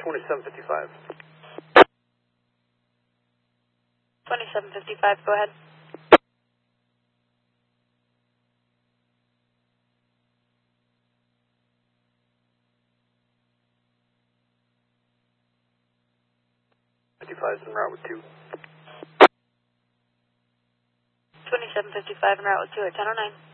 2755. 2755, go ahead. En route with 2. 2755 en route with 2 at 1009.